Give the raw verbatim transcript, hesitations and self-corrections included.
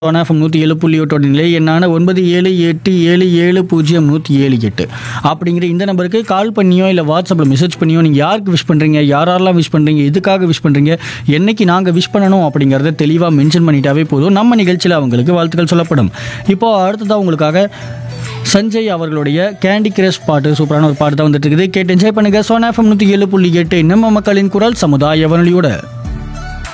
FM நூற்றி ஏழு புள்ளி எட்டோட நிலை என்னான ஒன்பது ஏழு எட்டு ஏழு ஏழு பூஜ்ஜியம் நூற்றி ஏழு எட்டு அப்படிங்கிற இந்த நம்பருக்கு கால் பண்ணியோ இல்லை வாட்ஸ்அப்பில் மெசேஜ் பண்ணியோ நீங்கள் யாருக்கு விஷ் பண்ணுறீங்க, யாரெல்லாம் விஷ் பண்ணுறீங்க, எதுக்காக விஷ் பண்ணுறீங்க, என்னைக்கு நாங்கள் விஷ் பண்ணணும் அப்படிங்கிறத தெளிவாக மென்ஷன் பண்ணிட்டாவே போதும். நம்ம நிகழ்ச்சியில் அவங்களுக்கு வாழ்த்துக்கள் சொல்லப்படும். இப்போது அடுத்ததாக உங்களுக்காக சஞ்சய் அவர்களுடைய கேண்டி கிரஷ் பாட்டு, சூப்பரான ஒரு பாட்டு தான் வந்துட்டு இருக்குது. கேட்டு என்ஜாய் பண்ணுங்கள். சோனா எஃப்எம் நூற்றி ஏழு புள்ளி எட்டு நம்ம மக்களின் குரல் சமுதாய வானொலியோட